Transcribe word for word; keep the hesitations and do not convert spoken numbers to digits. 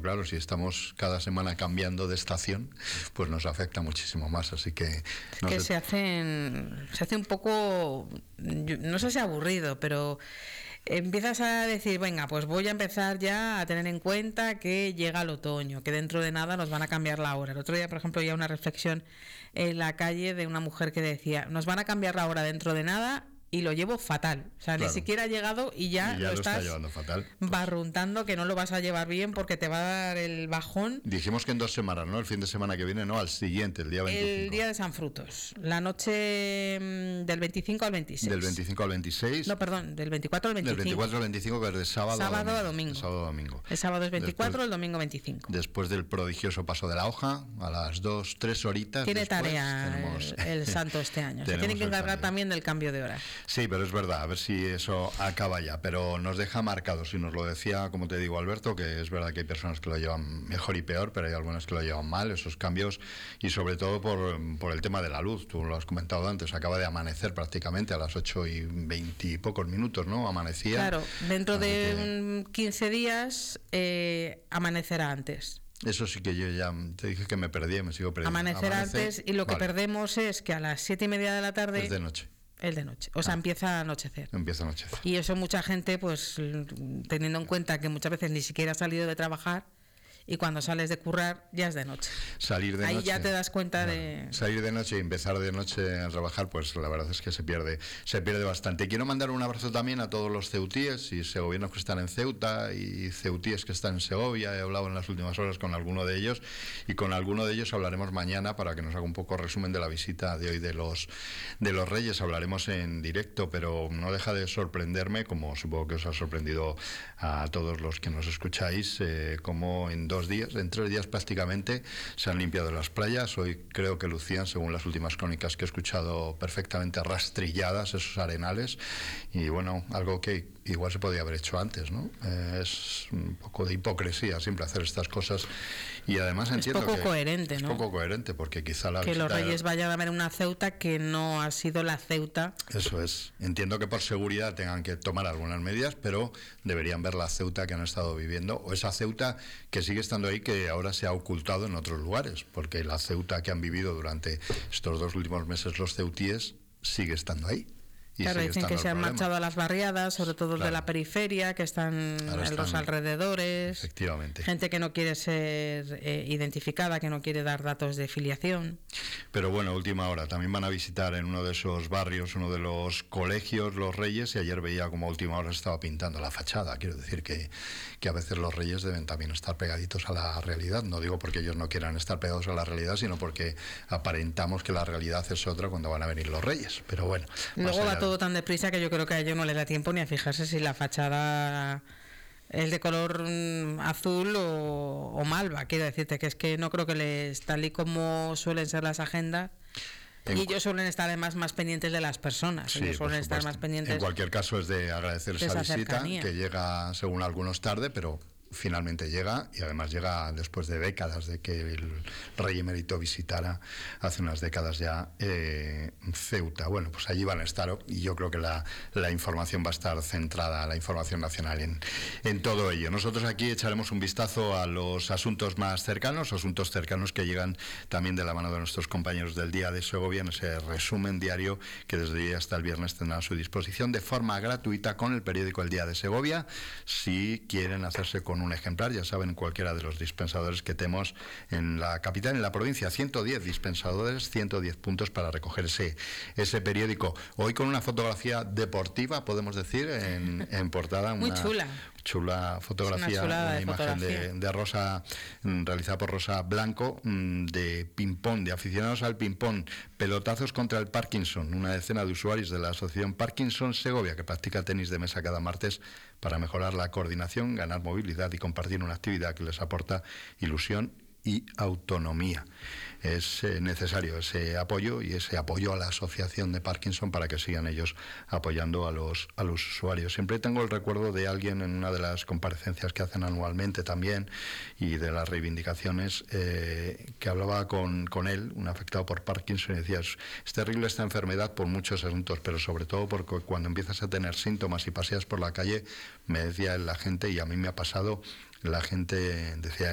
claro, si estamos cada semana cambiando de estación, pues nos afecta muchísimo más, así que... No que sé. se hacen, se hace un poco, no sé si aburrido, pero empiezas a decir, venga, pues voy a empezar ya a tener en cuenta que llega el otoño, que dentro de nada nos van a cambiar la hora. El otro día, por ejemplo, había una reflexión en la calle de una mujer que decía, nos van a cambiar la hora dentro de nada, y lo llevo fatal, o sea, claro. Ni siquiera ha llegado y ya, y ya lo, lo estás está llevando fatal. barruntando, que no lo vas a llevar bien porque te va a dar el bajón. Dijimos que en dos semanas, ¿no? El fin de semana que viene, no, al siguiente, el día veinticinco. El día de San Frutos, la noche del veinticinco al veintiséis. Del veinticinco al veintiséis. No, perdón, del veinticuatro al veinticinco. Del veinticuatro al veinticinco, que es de sábado, sábado a domingo. De sábado a domingo. El sábado es veinticuatro, después, el domingo veinticinco. Después del prodigioso paso de la hoja, a las dos, tres horitas. Tiene después, tarea tenemos, el, el santo este año. Se tienen que encargar también del cambio de hora. Sí, pero es verdad. A ver si eso acaba ya, pero nos deja marcados, y nos lo decía, como te digo, Alberto, que es verdad que hay personas que lo llevan mejor y peor, pero hay algunas que lo llevan mal, esos cambios, y sobre todo por, por el tema de la luz. Tú lo has comentado antes, acaba de amanecer prácticamente a las ocho y veinte y pocos minutos, ¿no? Amanecía. Claro, dentro de que... quince días eh, amanecerá antes. Eso sí que yo ya te dije que me perdí, me sigo perdiendo. Amanecer Amanece, antes, y lo que vale. perdemos es que a las siete y media de la tarde... Es de noche. El de noche, o sea, ah, empieza a anochecer. Empieza a anochecer. Y eso mucha gente, pues teniendo en cuenta que muchas veces ni siquiera ha salido de trabajar, y cuando sales de currar ya es de noche. Salir de Ahí noche. ya te das cuenta bueno, de... Salir de noche y empezar de noche a trabajar, pues la verdad es que se pierde, se pierde bastante. Quiero mandar un abrazo también a todos los ceutíes y segovianos que están en Ceuta y ceutíes que están en Segovia. He hablado en las últimas horas con alguno de ellos, y con alguno de ellos hablaremos mañana para que nos haga un poco resumen de la visita de hoy de los, de los Reyes. Hablaremos en directo, pero no deja de sorprenderme, como supongo que os ha sorprendido a todos los que nos escucháis, eh, como en dos días, en tres días prácticamente, se han limpiado las playas. Hoy creo que lucían, según las últimas crónicas que he escuchado, perfectamente rastrilladas esos arenales, y bueno, algo que igual se podía haber hecho antes, ¿no? Eh, es un poco de hipocresía siempre hacer estas cosas, y además entiendo es poco que coherente, es ¿no? poco coherente, porque quizá la que visita... los Reyes vayan a ver una Ceuta que no ha sido la Ceuta. Eso es, entiendo que por seguridad tengan que tomar algunas medidas, pero deberían ver la Ceuta que han estado viviendo, o esa Ceuta que sigue estando ahí, que ahora se ha ocultado en otros lugares, porque la Ceuta que han vivido durante estos dos últimos meses los ceutíes sigue estando ahí. Y claro, dicen que se han marchado a las barriadas, sobre todo claro. de la periferia, que están Ahora en están, los alrededores. Efectivamente. Gente que no quiere ser eh, identificada, que no quiere dar datos de filiación. Pero bueno, última hora. También van a visitar en uno de esos barrios, uno de los colegios, los Reyes, y ayer veía como a última hora estaba pintando la fachada. Quiero decir que, que a veces los Reyes deben también estar pegaditos a la realidad. No digo porque ellos no quieran estar pegados a la realidad, sino porque aparentamos que la realidad es otra cuando van a venir los Reyes. Pero bueno. Luego va todo tan deprisa que yo creo que a ellos no les da tiempo ni a fijarse si la fachada es de color azul o, o malva. Quiero decirte que es que no creo que les, tal y como suelen ser las agendas, en, y ellos suelen estar además más pendientes de las personas. Sí, ellos suelen estar más pendientes. En cualquier caso es de agradecer de esa, esa visita, cercanía. Que llega según algunos tarde, pero finalmente llega, y además llega después de décadas de que el rey emérito visitara, hace unas décadas ya, eh, Ceuta. Bueno, pues allí van a estar, y yo creo que la, la información va a estar centrada, la información nacional, en, en todo ello. Nosotros aquí echaremos un vistazo a los asuntos más cercanos, asuntos cercanos que llegan también de la mano de nuestros compañeros del Día de Segovia, en ese resumen diario que desde hoy hasta el viernes tendrán a su disposición de forma gratuita con el periódico El Día de Segovia. Si quieren hacerse con un ejemplar, ya saben, cualquiera de los dispensadores que tenemos en la capital, en la provincia, ciento diez dispensadores, ciento diez puntos para recoger ese, ese periódico. Hoy con una fotografía deportiva, podemos decir, en, en portada. Muy una, chula. Chula fotografía, una, una imagen fotografía. De, de Rosa, realizada por Rosa Blanco, de ping-pong, de aficionados al ping-pong, pelotazos contra el Parkinson, una decena de usuarios de la Asociación Parkinson Segovia, que practica tenis de mesa cada martes para mejorar la coordinación, ganar movilidad y compartir una actividad que les aporta ilusión y autonomía. Es eh, necesario ese apoyo, y ese apoyo a la asociación de Parkinson para que sigan ellos apoyando a los, a los usuarios. Siempre tengo el recuerdo de alguien en una de las comparecencias que hacen anualmente también, y de las reivindicaciones, eh, que hablaba con, con él, un afectado por Parkinson, y decía: es, es terrible esta enfermedad por muchos asuntos, pero sobre todo porque cuando empiezas a tener síntomas y paseas por la calle, me decía él, la gente, y a mí me ha pasado, la gente, decía